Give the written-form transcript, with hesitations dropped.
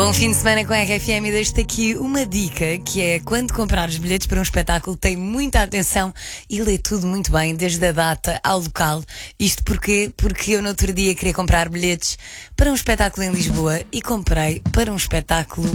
Bom fim de semana com a RFM e deixo-te aqui uma dica, que é quando comprares bilhetes para um espetáculo, tem muita atenção e lê tudo muito bem, desde a data ao local. Isto porquê? Porque eu no outro dia queria comprar bilhetes para um espetáculo em Lisboa e comprei para um espetáculo